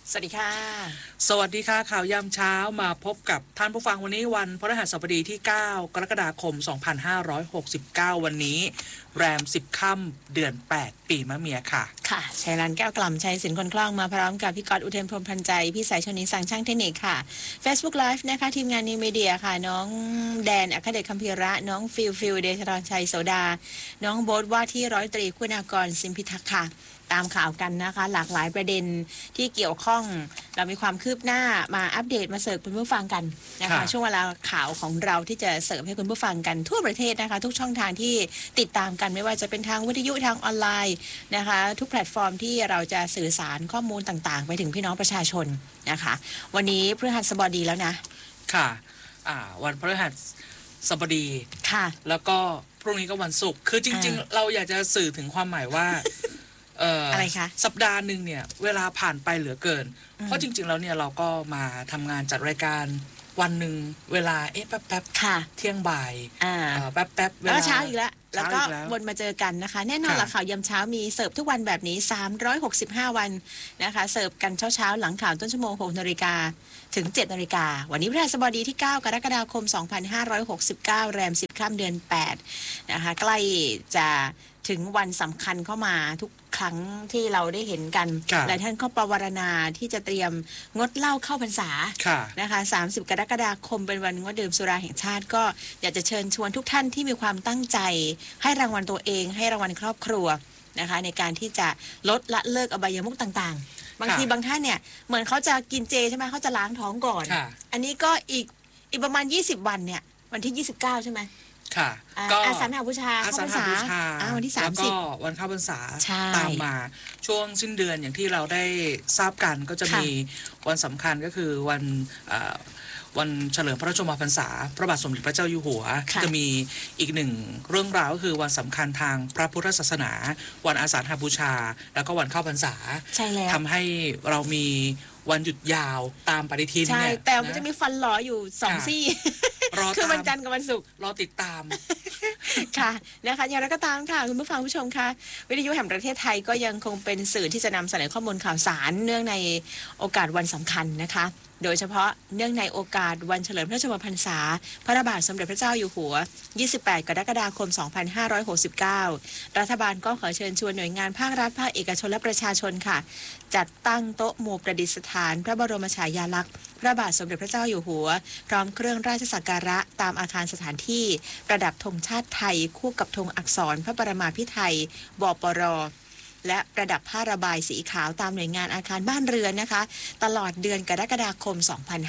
สวัสดีค่ะสวัสดีค่ะข่าวยามเช้ามาพบกับท่านผู้ฟังวันนี้วันพฤหัสบดีที่9กรกฎาคม2569วันนี้แรม10ค่ำเดือน8ปีมะเมียค่ะค่ะชัยรันแก้วกล่ำชัยสินคนคล่องมาพร้อมกับพี่กอดอุเทนพรหมพันใจพี่สายชนิสั่งช่างเทคนิคค่ะ Facebook Live นะคะทีมงานนิวมีเดียค่ะน้องแดนอัครเดชคัมพีระน้องฟิลเดชรชัยโสดาน้องโบ๊ทว่าที่ร้อยตรีคุณากรสิมพิทักษ์ค่ะตามข่าวกันนะคะหลากหลายประเด็นที่เกี่ยวข้องเรามีความคืบหน้ามาอัปเดตมาเสิร์ฟคุณผู้ฟังกันนะคะช่วงเวลาข่าวของเราที่จะเสิร์ฟให้คุณผู้ฟังกันทั่วประเทศนะคะทุกช่องทางที่ติดตามกันไม่ว่าจะเป็นทางวิทยุทางออนไลน์นะคะทุกแพลตฟอร์มที่เราจะสื่อสารข้อมูลต่างๆไปถึงพี่น้องประชาชนนะคะวันนี้พฤหัสบดีแล้วนะค่ะวันพฤหัสบดีค่ะแล้วก็พรุ่งนี้ก็วันศุกร์คือจริงๆเราอยากจะสื่อถึงความหมายว่าอะไรคะสัปดาห์หนึ่งเนี่ยเวลาผ่านไปเหลือเกินเพราะจริงๆแล้วเนี่ยเราก็มาทำงานจัดรายการวันหนึ่งเวลาแป๊บๆเที่ยงบ่ายแป๊บๆเวลาเช้าอีกแล้วก็วนมาเจอกันนะคะแน่นอนละข่าวยามเช้ามีเสิร์ฟทุกวันแบบนี้365วันนะคะเสิร์ฟกันเช้าหลังข่าวต้นชั่วโมง 6 นาฬิกาถึง 7 นาฬิกาวันนี้พฤหัสบดีที่9กรกฎาคม2569แรม10ค่ำเดือน8นะคะใกล้จะถึงวันสำคัญเข้ามาทุกครั้งที่เราได้เห็นกันหลายท่านก็ปวารณาที่จะเตรียมงดเหล้าเข้าพรรษานะคะ30กรกฎาคมเป็นวันงดดื่มสุราแห่งชาติก็อยากจะเชิญชวนทุกท่านที่มีความตั้งใจให้รางวัลตัวเองให้รางวัลครอบครัวนะคะในการที่จะลดละเลิกอบายมุขต่างๆบางทีบางท่านเนี่ยเหมือนเขาจะกินเจใช่ไหมเขาจะล้างท้องก่อนอันนี้ก็อีกประมาณ20วันเนี่ยวันที่29ใช่ไหมค่ะก็อาสาฬหบูชาเข้าพรรษาวันที่30 แล้วก็วันเข้าพรรษาตามมาช่วงสิ้นเดือนอย่างที่เราได้ทราบกันก็จะมีวันสำคัญก็คือวันเฉลิมพระชนมพรรษาพระบาทสมเด็จพระเจ้าอยู่หัวจะมีอีกหนึ่งเรื่องราวก็คือวันสำคัญทางพระพุทธศาสนาวันอาสาฬหบูชาแล้วก็วันเข้าพรรษาทำให้เรามีวันหยุดยาวตามปฏิทินเนี่ยแต่มันจะมีฟันหลออยู่2ซี่คือวันจันทร์กับวันศุกร์รอติดตามค่ะนะคะอย่างไรก็ตามค่ะคุณผู้ฟังผู้ชมค่ะวิทยุแห่งประเทศไทยก็ยังคงเป็นสื่อที่จะนำเสนอข้อมูลข่าวสารเนื่องในโอกาสวันสำคัญนะคะโดยเฉพาะเนื่องในโอกาสวันเฉลิมพระชนมพรรษาพระบาทสมเด็จพระเจ้าอยู่หัว28กรกฎาคม2569รัฐบาลก็ขอเชิญชวนหน่วยงานภาครัฐภาคเอกชนและประชาชนค่ะจัดตั้งโต๊ะหมู่ประดิษฐานพระบรมฉายาลักษณ์พระบาทสมเด็จพระเจ้าอยู่หัวพร้อมเครื่องราชสักการะตามอาคารสถานที่ประดับธงชาติไทยคู่กับธงอักษรพระปรมาภิไธยบปรและประดับผ้าระบายสีขาวตามหน่วยงานอาคารบ้านเรือนนะคะตลอดเดือนกรกฎาคม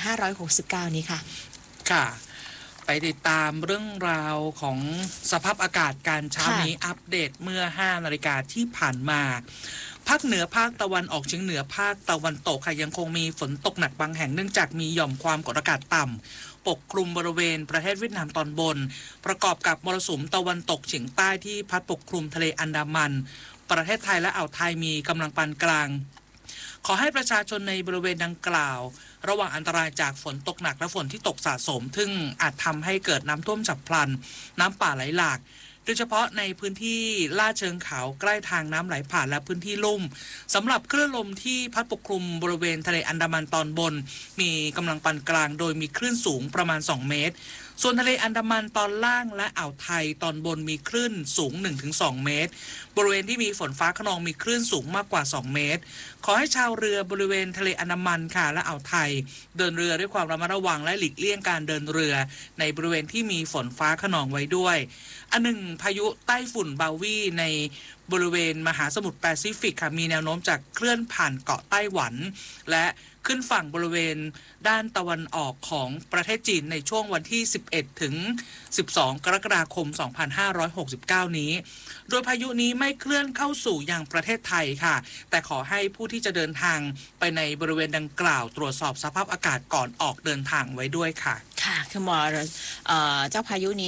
2569นี้ค่ะค่ะไปติดตามเรื่องราวของสภาพอากาศการเช้านี้อัปเดตเมื่อ5นาฬิกาที่ผ่านมาภาคเหนือภาคตะวันออกเฉียงเหนือภาคตะวันตกค่ะยังคงมีฝนตกหนักบางแห่งเนื่องจากมีหย่อมความกดอากาศต่ำปกคลุมบริเวณประเทศเวียดนามตอนบนประกอบกับมรสุมตะวันตกเฉียงใต้ที่พัดปกคลุมทะเลอันดามันประเทศไทยและอ่าวไทยมีกำลังปานกลางขอให้ประชาชนในบริเวณดังกล่าวระวังอันตรายจากฝนตกหนักและฝนที่ตกสะสมซึ่งอาจทำให้เกิดน้ำท่วมฉับพลันน้ำป่าไหลหลากโดยเฉพาะในพื้นที่ลาดเชิงเขาใกล้ทางน้ำไหลผ่านและพื้นที่ลุ่มสำหรับคลื่นลมที่พัดปกคลุมบริเวณทะเลอันดามันตอนบนมีกำลังปานกลางโดยมีคลื่นสูงประมาณ2 เมตรส่วนทะเลอันดามันตอนล่างและอ่าวไทยตอนบนมีคลื่นสูง 1-2 เมตรบริเวณที่มีฝนฟ้าคะนองมีคลื่นสูงมากกว่า2 เมตรขอให้ชาวเรือบริเวณทะเลอันดามันค่ะและอ่าวไทยเดินเรือด้วยความระมัดระวังและหลีกเลี่ยงการเดินเรือในบริเวณที่มีฝนฟ้าคะนองไว้ด้วยอันหนึ่งพายุไต้ฝุ่นบาวี่ในบริเวณมหาสมุทรแปซิฟิกค่ะมีแนวโน้มจะเคลื่อนผ่านเกาะไต้หวันและขึ้นฝั่งบริเวณด้านตะวันออกของประเทศจีนในช่วงวันที่11ถึง12กรกฎาคม2569นี้โดยพายุนี้ไม่เคลื่อนเข้าสู่ยังประเทศไทยค่ะแต่ขอให้ผู้ที่จะเดินทางไปในบริเวณดังกล่าวตรวจสอบสภาพอากาศก่อนออกเดินทางไว้ด้วยค่ะค่ะคือเจ้าพายุนี้เนี่ย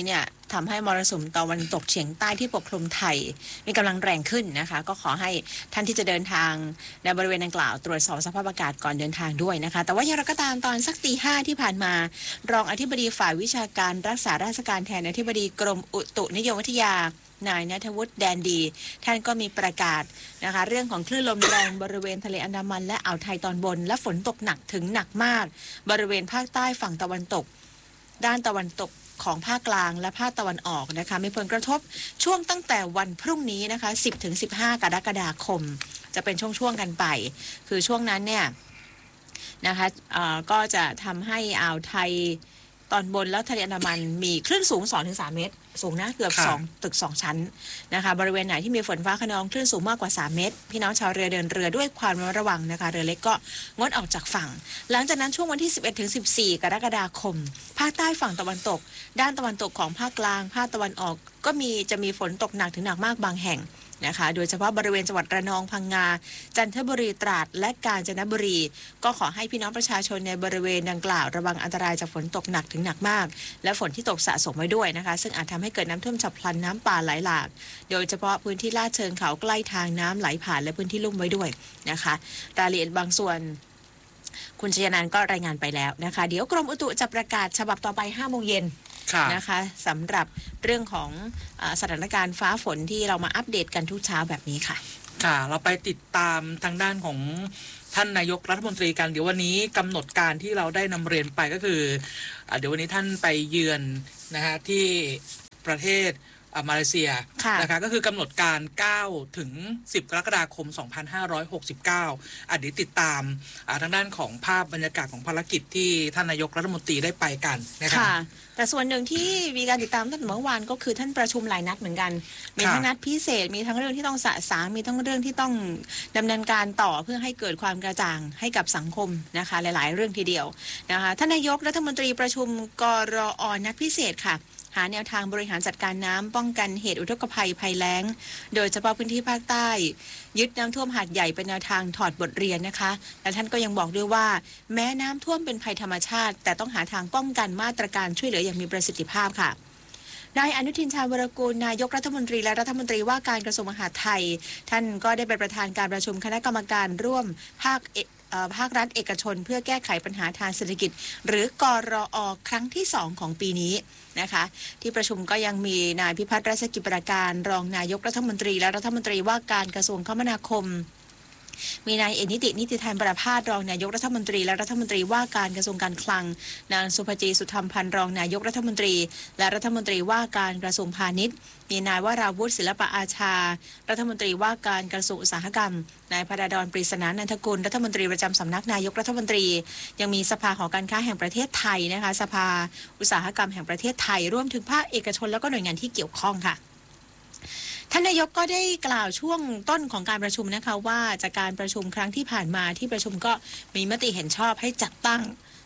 ทำให้มรสุมตะวันตกเฉียงใต้ที่ปกคลุมไทยมีกำลังแรงขึ้นนะคะก็ขอให้ท่านที่จะเดินทางในบริเวณดังกล่าวตรวจสอบสภาพอากาศก่อนเดินทางด้วยนะคะแต่ว่าอย่างไรก็ตามตอนสักตีห้าที่ผ่านมารองอธิบดีฝ่ายวิชาการรักษาราชการแทนอธิบดีกรมอุตุนิยมวิทยานายณัฐวุฒิแดนดีท่านก็มีประกาศนะคะเรื่องของคลื่นลมแรงบริเวณทะเลอันดามันและอ่าวไทยตอนบนและฝนตกหนักถึงหนักมากบริเวณภาคใต้ฝั่งตะวันตกด้านตะวันตกของภาคกลางและภาคตะวันออกนะคะมีผลกระทบช่วงตั้งแต่วันพรุ่งนี้นะคะ 10-15 กรกฎาคมจะเป็นช่วงๆกันไปคือช่วงนั้นเนี่ยนะคะก็จะทำให้อ่าวไทยตอนบนแล้วทะเลอันดามันมีคลื่นสูง 2-3 เมตรสูงนะเกือบ2ตึก2ชั้นนะคะบริเวณไหนที่มีฝนฟ้าคะนองคลื่นสูงมากกว่า3เมตรพี่น้องชาวเรือเดินเรือด้วยความระวังนะคะเรือเล็กก็งดออกจากฝั่งหลังจากนั้นช่วงวันที่ 11-14 กรกฎาคมภาคใต้ฝั่งตะวันตกด้านตะวันตกของภาคกลางภาคตะวันออกก็จะมีฝนตกหนักถึงหนักมากบางแห่งนะคะโดยเฉพาะบริเวณจังหวัดระนองพังงาจันทบุรีตราดและกาญจนบุรีก็ขอให้พี่น้องประชาชนในบริเวณดังกล่าวระวังอันตรายจากฝนตกหนักถึงหนักมากและฝนที่ตกสะสมไว้ด้วยนะคะซึ่งอาจทำให้เกิดน้ำท่วมฉับพลันน้ำป่าไหลหลากโดยเฉพาะพื้นที่ลาดเชิงเขาใกล้ทางน้ำไหลผ่านและพื้นที่ลุ่มไว้ด้วยนะคะรายละเอียดบางส่วนคุณชยนันท์ก็รายงานไปแล้วนะคะเดี๋ยวกรมอุตุจะประกาศฉบับต่อไป 5 โมงเย็นนะคะสำหรับเรื่องของสถานการณ์ฟ้าฝนที่เรามาอัปเดตกันทุกเช้าแบบนี้ค่ะค่ะเราไปติดตามทางด้านของท่านนายกรัฐมนตรีกันเดี๋ยววันนี้กำหนดการที่เราได้นำเรียนไปก็คือเดี๋ยววันนี้ท่านไปเยือนนะฮะที่ประเทศมาเลเซียนะคะก็คือกำหนดการ9ถึง10 กรกฎาคม 2569เดี๋ยวติดตามทางด้านของภาพบรรยากาศของภารกิจที่ท่านนายกรัฐมนตรีได้ไปกันนะคะแต่ส่วนหนึ่งที่มีการติดตามตั้งแต่เมื่อวานก็คือท่านประชุมหลายนัดเหมือนกันมีทั้งนัดพิเศษมีทั้งเรื่องที่ต้องสะสางมีทั้งเรื่องที่ต้องดำเนินการต่อเพื่อให้เกิดความกระจ่างให้กับสังคมนะคะหลายๆเรื่องทีเดียวนะคะท่านนายกรัฐมนตรีประชุมกรอ.นัดพิเศษค่ะหาแนวทางบริหารจัดการน้ำป้องกันเหตุอุทกภัยภัยแล้งโดยเฉพาะพื้นที่ภาคใต้ยึดน้ำท่วมหาดใหญ่เป็นแนวทางถอดบทเรียนนะคะและท่านก็ยังบอกด้วยว่าแม้น้ำท่วมเป็นภัยธรรมชาติแต่ต้องหาทางป้องกันมาตรการช่วยเหลืออย่างมีประสิทธิภาพค่ะนายอนุทินชาญวรกูลนายกรัฐมนตรีและรัฐมนตรีว่าการกระทรวงมหาดไทยท่านก็ได้เป็นประธานการประชุมคณะกรรมการร่วมภาครัฐเอกชนเพื่อแก้ไขปัญหาทางเศรษฐกิจหรือกรอ.ครั้งที่2ของปีนี้นะคะที่ประชุมก็ยังมีนายพิพัฒน์รัชกิจประการรองนายกรัฐมนตรีและรัฐมนตรีว่าการกระทรวงคมนาคมมีนายเอนิตินิติธรรมประภาสรองนายกรัฐมนตรีและรัฐมนตรีว่าการกระทรวงการคลังนางสุภจีสุธรรมพันธ์รองนายกรัฐมนตรีและรัฐมนตรีว่าการกระทรวงพาณิชย์มีนายวราวุฒิศิลปอาชารัฐมนตรีว่าการกระทรวงอุตสาหกรรมนายพดาดรปริศนานันทกุลรัฐมนตรีประจำสำนักนายกรัฐมนตรียังมีสภาหอการค้าแห่งประเทศไทยนะคะสภาอุตสาหกรรมแห่งประเทศไทยร่วมถึงภาคเอกชนแล้วก็หน่วยงานที่เกี่ยวข้องค่ะท่านนายกก็ได้กล่าวช่วงต้นของการประชุมนะคะว่าจากการประชุมครั้งที่ผ่านมาที่ประชุมก็มีมติเห็นชอบให้จัดตั้ง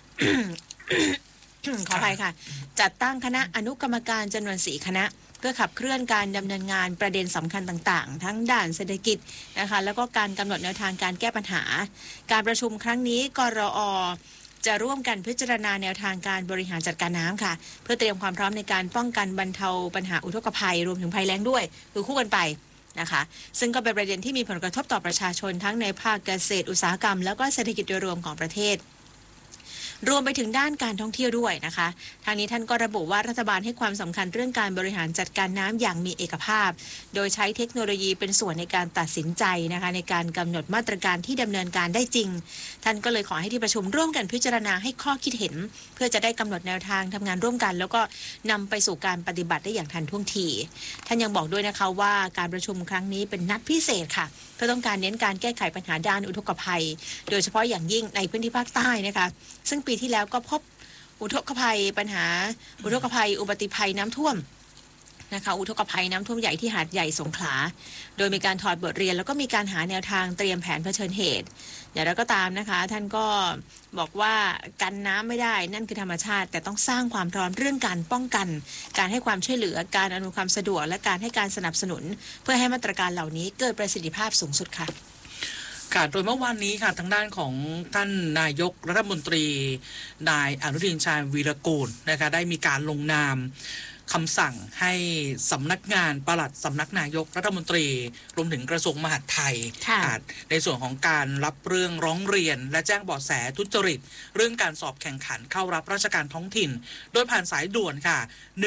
ขออภัยค่ะจัดตั้งคณะอนุกรรมการจำนวน4คณะเพื่อขับเคลื่อนการดำเนินงานประเด็นสำคัญต่างๆทั้งด้านเศรษฐกิจนะคะแล้วก็การกำหนดแนวทางการแก้ปัญหาการประชุมครั้งนี้กรอ.จะร่วมกันพิจารณาแนวทางการบริหารจัดการน้ำค่ะเพื่อเตรียมความพร้อมในการป้องกันบรรเทาปัญหาอุทกภัยรวมถึงภัยแล้งด้วยคือคู่กันไปนะคะซึ่งก็เป็นประเด็นที่มีผลกระทบต่อประชาชนทั้งในภาคเกษตรอุตสาหกรรมแล้วก็เศรษฐกิจโดยรวมของประเทศรวมไปถึงด้านการท่องเที่ยวด้วยนะคะทางนี้ท่านก็ระบุว่ารัฐบาลให้ความสำคัญเรื่องการบริหารจัดการน้ำอย่างมีเอกภาพโดยใช้เทคโนโลยีเป็นส่วนในการตัดสินใจนะคะในการกำหนดมาตรการที่ดำเนินการได้จริงท่านก็เลยขอให้ที่ประชุมร่วมกันพิจารณาให้ข้อคิดเห็นเพื่อจะได้กำหนดแนวทางทำงานร่วมกันแล้วก็นำไปสู่การปฏิบัติได้อย่างทันท่วงทีท่านยังบอกด้วยนะคะว่าการประชุมครั้งนี้เป็นนัดพิเศษค่ะเพื่อต้องการเน้นการแก้ไขปัญหาด้านอุทกภัยโดยเฉพาะอย่างยิ่งในพื้นที่ภาคใต้นะคะซึ่งปีที่แล้วก็พบอุทกภัยปัญหาอุทกภัยอุบัติภัยน้ำท่วมนะคะอุทกภัยน้ำท่วมใหญ่ที่หาดใหญ่สงขลาโดยมีการถอดบทเรียนแล้วก็มีการหาแนวทางเตรียมแผนเผชิญเหตุอย่างไรก็ตามนะคะท่านก็บอกว่ากันน้ำไม่ได้นั่นคือธรรมชาติแต่ต้องสร้างความพร้อมเรื่องการป้องกันการให้ความช่วยเหลือการอำนวยความสะดวกและการให้การสนับสนุนเพื่อให้มาตรการเหล่านี้เกิดประสิทธิภาพสูงสุดค่ะค่ะโดยเมื่อวานนี้ค่ะทางด้านของท่านนายกรัฐมนตรีนายอนุทินชาญวีรกูลนะคะได้มีการลงนามคำสั่งให้สำนักงานปลัดสำนักนายกรัฐมนตรีรวมถึงกระทรวงมหาดไทยในส่วนของการรับเรื่องร้องเรียนและแจ้งเบาะแสทุจริตเรื่องการสอบแข่งขันเข้ารับราชการท้องถิ่นโดยผ่านสายด่วนค่ะ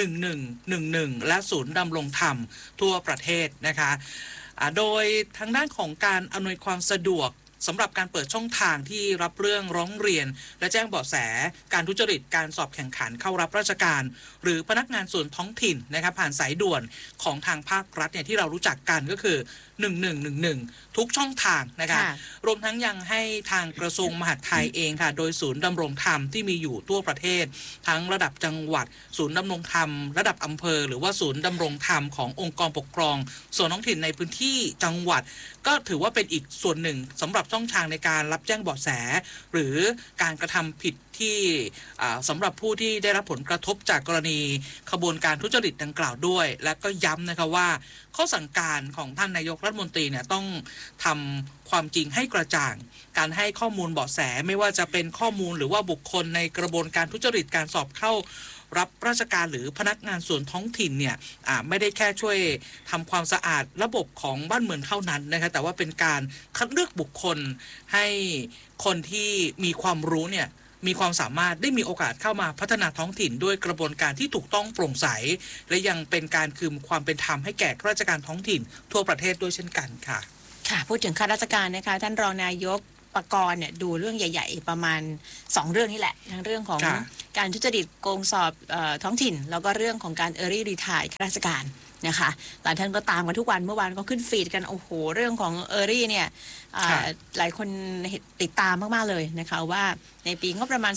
1111และศูนย์ดำรงธรรมทั่วประเทศนะคะโดยทางด้านของการอำนวยความสะดวกสำหรับการเปิดช่องทางที่รับเรื่องร้องเรียนและแจ้งเบาะแสการทุจริตการสอบแข่งขันเข้ารับราชการหรือพนักงานส่วนท้องถิ่นนะครับผ่านสายด่วนของทางภาครัฐเนี่ยที่เรารู้จักกันก็คือ1111ทุกช่องทางนะคะรวมทั้งยังให้ทางกระทรวงมหาดไทยเองค่ะโดยศูนย์ดำรงธรรมที่มีอยู่ทั่วประเทศทั้งระดับจังหวัดศูนย์ดำรงธรรมระดับอำเภอหรือว่าศูนย์ดำรงธรรมขององค์กรปกครองส่วนท้องถิ่นในพื้นที่จังหวัดก็ถือว่าเป็นอีกส่วนหนึ่งสำหรับช่องทางในการรับแจ้งเบาะแสหรือการกระทำผิดที่สำหรับผู้ที่ได้รับผลกระทบจากกรณีขบวนการทุจริตดังกล่าวด้วยและก็ย้ำนะคะว่าข้อสั่งการของท่านนายกรัฐมนตรีเนี่ยต้องทำความจริงให้กระจ่างการให้ข้อมูลเบาะแสไม่ว่าจะเป็นข้อมูลหรือว่าบุคคลในกระบวนการทุจริตการสอบเข้ารับราชการหรือพนักงานส่วนท้องถิ่นเนี่ยไม่ได้แค่ช่วยทำความสะอาดระบบของบ้านเมืองเท่านั้นนะคะแต่ว่าเป็นการคัดเลือกบุคคลให้คนที่มีความรู้เนี่ยมีความสามารถได้มีโอกาสเข้ามาพัฒนาท้องถิ่นด้วยกระบวนการที่ถูกต้องโปร่งใสและยังเป็นการคืนความเป็นธรรมให้แก่ข้าราชการท้องถิ่นทั่วประเทศด้วยเช่นกันค่ะค่ะพูดถึงข้าราชการนะคะท่านรองนายกปกรณ์เนี่ยดูเรื่องใหญ่ๆประมาณ2เรื่องนี่แหละทั้งเรื่องของการทุจริตโกงสอบท้องถิ่นแล้วก็เรื่องของการearly retire ข้าราชการนะคะหลายท่านก็ตามกันทุกวันเมื่อวานก็ขึ้นฟีดกันโอ้โหเรื่องของearlyเนี่ยหลายคนติดตามมากๆเลยนะคะว่าในปีงบประมาณ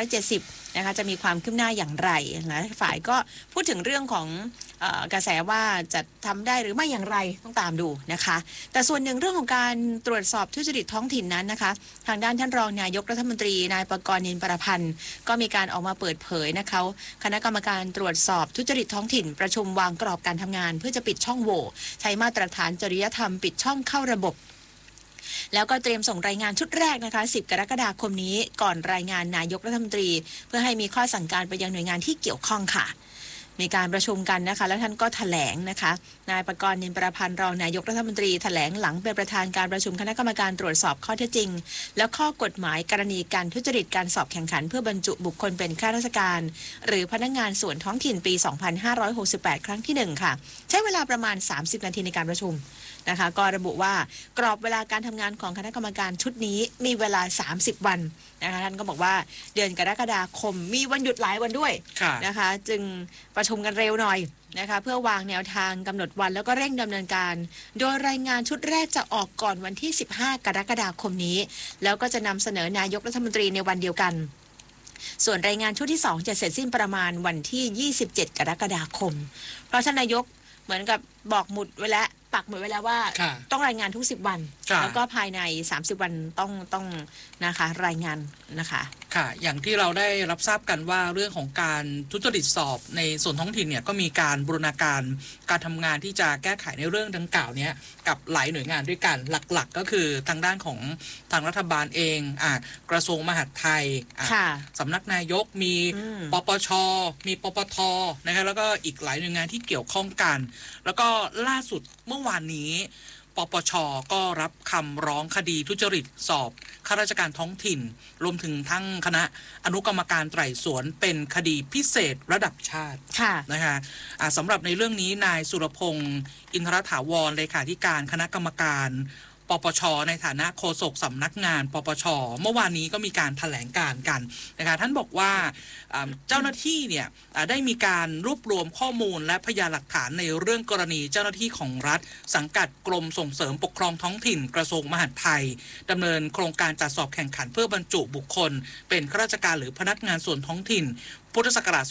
2570 นะคะจะมีความคืบหน้าอย่างไรหลายฝ่ายก็พูดถึงเรื่องของกระแสว่าจะทำได้หรือไม่อย่างไรต้องตามดูนะคะแต่ส่วนหนึ่งเรื่องของการตรวจสอบทุจริตท้องถิ่นนั้นนะคะทางด้านท่านรองนายกรัฐมนตรีนายปกรณ์ นินประพันธ์ก็มีการออกมาเปิดเผยนะคะคณะกรรมการตรวจสอบทุจริตท้องถิ่นประชุมวางกรอบการทำงานเพื่อจะปิดช่องโหว่ใช้มาตรฐานจริยธรรมปิดช่องเข้าระบบแล้วก็เตรียมส่งรายงานชุดแรกนะคะ10 กรกฎาคมนี้ก่อนรายงานนายกรัฐมนตรีเพื่อให้มีข้อสั่งการไปยังหน่วยงานที่เกี่ยวข้องค่ะมีการประชุมกันนะคะแล้วท่านก็แถลงนะคะนายปกรณ์ นินประพันธ์รองนายกรัฐมนตรีแถลงหลังเป็นประธานการประชุมคณะกรรมการตรวจสอบข้อเท็จจริงและข้อกฎหมายกรณีการทุจริตการสอบแข่งขันเพื่อบรรจุบุคคลเป็นข้าราชการหรือพนักงานส่วนท้องถิ่นปี 2568 ครั้งที่1ค่ะใช้เวลาประมาณ30 นาทีในการประชุมนะคะก็ระบุว่ากรอบเวลาการทำงานของคณะกรรมการชุดนี้มีเวลา30 วันนะคะท่านก็บอกว่าเดือนกรกฎาคมมีวันหยุดหลายวันด้วยนะคะจึงประชุมกันเร็วหน่อยนะคะเพื่อวางแนวทางกำหนดวันแล้วก็เร่งดำเนินการโดยรายงานชุดแรกจะออกก่อนวันที่15 กรกฎาคมนี้แล้วก็จะนำเสนอนายกรัฐมนตรีในวันเดียวกันส่วนรายงานชุดที่2จะเสร็จสิ้นประมาณวันที่27 กรกฎาคมเพราะท่านนายกเหมือนกับบอกหมุดไว้แล้วปักหมุดไว้แล้วว่าต้องรายงานทุก10 วันแล้วก็ภายใน30 วันต้องนะคะรายงานนะคะค่ะอย่างที่เราได้รับทราบกันว่าเรื่องของการทุจริตสอบในส่วนท้องถิ่นเนี่ยก็มีการบูรณาการการทำงานที่จะแก้ไขในเรื่องดังกล่าวนี้กับหลายหน่วยงานด้วยกันหลักๆก็คือทางด้านของทางรัฐบาลเองกระทรวงมหาดไทยสำนักนายกมีปปชมีปปทนะคะแล้วก็อีกหลายหน่วยงานที่เกี่ยวข้องกันแล้วก็ล่าสุดเมื่อวานนี้ปปชก็รับคำร้องคดีทุจริตสอบข้าราชการท้องถิ่นรวมถึงทั้งคณะอนุกรรมการไต่สวนเป็นคดีพิเศษระดับชาตินะคะสำหรับในเรื่องนี้นายสุรพงษ์อินทรถาวรเลขาธิการคณะกรรมการปปชในฐานะโฆษกสำนักงานปปชเมื่อวานนี้ก็มีการแถลงการกันนะคะท่านบอกว่าเจ้าหน้าที่เนี่ยได้มีการรวบรวมข้อมูลและพยานหลักฐานในเรื่องกรณีเจ้าหน้าที่ของรัฐสังกัดกรมส่งเสริมปกครองท้องถิ่นกระทรวงมหาดไทยดำเนินโครงการจัดสอบแข่งขันเพื่อบรรจุบุคคลเป็นข้าราชการหรือพนักงานส่วนท้องถิ่นพุทธศักราช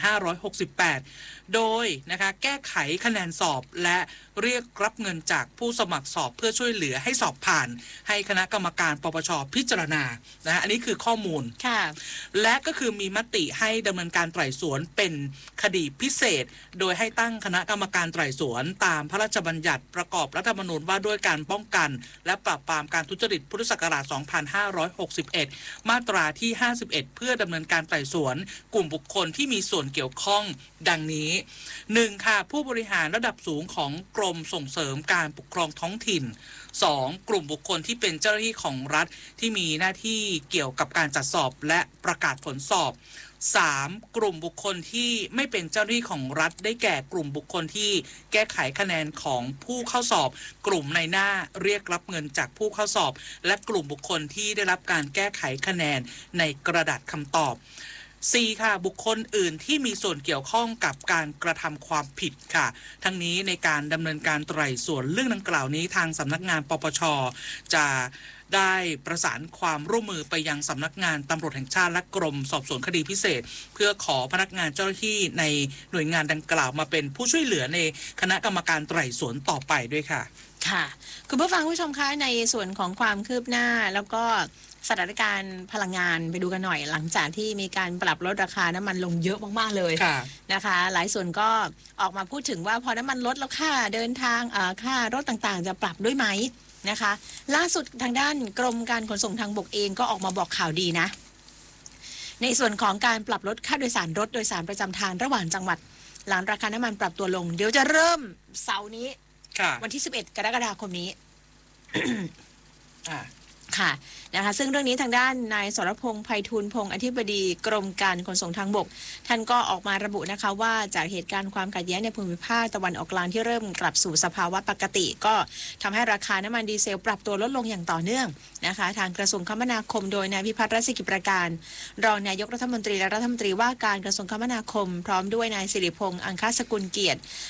2568 โดยนะคะแก้ไขคะแนนสอบและเรียกรับเงินจากผู้สมัครสอบเพื่อช่วยเหลือให้สอบผ่านให้คณะกรรมการปปชพิจารณานะอันนี้คือข้อมูลและก็คือมีมติให้ดำเนินการไต่สวนเป็นคดีพิเศษโดยให้ตั้งคณะกรรมการไต่สวนตามพระราชบัญญัติประกอบรัฐธรรมนูญว่าด้วยการป้องกันและปราบปรามการทุจริตพุทธศักราช 2561 มาตราที่ 51 เพื่อดำเนินการไต่สวนกลุ่มบุคคลที่มีส่วนเกี่ยวข้องดังนี้ 1. ค่ะผู้บริหารระดับสูงของกรมส่งเสริมการปกครองท้องถิ่น 2. กลุ่มบุคคลที่เป็นเจ้าหน้าที่ของรัฐที่มีหน้าที่เกี่ยวกับการจัดสอบและประกาศผลสอบ 3. กลุ่มบุคคลที่ไม่เป็นเจ้าหน้าที่ของรัฐได้แก่กลุ่มบุคคลที่แก้ไขคะแนนของผู้เข้าสอบกลุ่มในหน้าเรียกรับเงินจากผู้เข้าสอบและกลุ่มบุคคลที่ได้รับการแก้ไขคะแนนในกระดาษคำตอบ 4. ค่ะบุคคลอื่นที่มีส่วนเกี่ยวข้องกับการกระทำความผิดค่ะทั้งนี้ในการดำเนินการไตร่สวนเรื่องดังกล่าวนี้ทางสำนักงานปปช.จะได้ประสานความร่วมมือไปยังสำนักงานตำรวจแห่งชาติและกรมสอบสวนคดีพิเศษเพื่อขอพนักงานเจ้าหน้าที่ในหน่วยงานดังกล่าวมาเป็นผู้ช่วยเหลือในคณะกรรมการไตร่สวนต่อไปด้วยค่ะค่ะคุณผู้ฟังผู้ชมคะในส่วนของความคืบหน้าแล้วก็สถานการณ์พลังงานไปดูกันหน่อยหลังจากที่มีการปรับลดราคาน้ำมันลงเยอะมากๆเลยนะคะหลายส่วนก็ออกมาพูดถึงว่าพอน้ำมันลดแล้วค่าเดินทางค่ารถต่างๆจะปรับด้วยไหมนะคะล่าสุดทางด้านกรมการขนส่งทางบกเองก็ออกมาบอกข่าวดีนะในส่วนของการปรับลดค่าโดยสารรถโดยสารประจำทางระหว่างจังหวัดหลังราคาน้ำมันปรับตัวลงเดี๋ยวจะเริ่มเสาร์นี้วันที่11 กรกฎาคมนี้ ค่ะนะคะซึ่งเรื่องนี้ทางด้านนายสรพงษ์ไพฑูรย์พงษ์อธิบดีกรมการขนส่งทางบกท่านก็ออกมาระบุนะคะว่าจากเหตุการณ์ความขัดแย้งในภูมิภาคตะวันออกกลางที่เริ่มกลับสู่สภาวะปกติก็ทำให้ราคาน้ำมันดีเซลปรับตัวลดลงอย่างต่อเนื่องนะคะทางกระทรวงคมนาคมโดยนายพิพัฒน์รัศกิจประการรองนายกรัฐมนตรีและรัฐมนตรีว่าการกระทรวงคมนาคมพร้อมด้วยนายสิริพงษ์อังคสกุลเกียรติ